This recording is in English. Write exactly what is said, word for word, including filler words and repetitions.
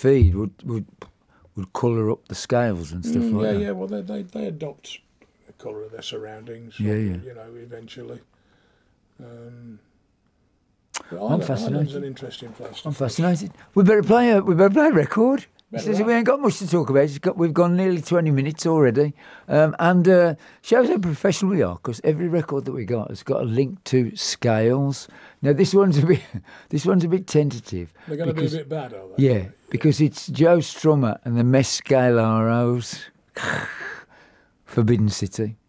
feed would would would colour up the scales and stuff Mm, like yeah, that. yeah. Well, they they, they adopt the colour of their surroundings. Yeah, yeah. You know, eventually. Um, but I'm Ireland, fascinated. Ireland's an interesting place. To I'm fish. fascinated. We better play a we better play a record. Better Says that. we ain't got much to talk about. It's got, we've gone nearly twenty minutes already, um, and uh, shows how professional we are. Because every record that we got has got a link to scales. Now this one's a bit this one's a bit tentative. They're going to be a because- bit bad, are they? Yeah, because it's Joe Strummer and the Mescaleros, Forbidden City.